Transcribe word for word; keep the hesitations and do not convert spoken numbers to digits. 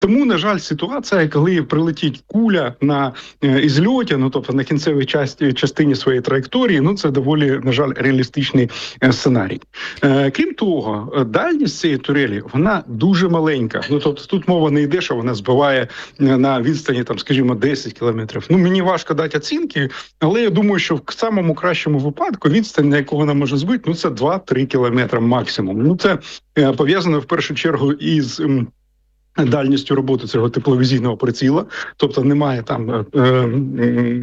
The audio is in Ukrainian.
Тому, на жаль, ситуація, коли прилетить куля на е, ізльоті, ну тобто на кінцевій часті, частині своєї траєкторії, ну це доволі, на жаль, реалістичний е, сценарій. Е, крім того, е, дальність цієї турелі, вона дуже маленька. Ну тобто тут мова не йде, що вона збиває е, на відстані, там, скажімо, десять кілометрів. Ну мені важко дати оцінки, але я думаю, що в самому кращому випадку відстань, на яку вона може збити, ну це два-три кілометри максимум. Ну це е, пов'язано в першу чергу із м, дальністю роботи цього тепловізійного приціла, тобто немає там е, е,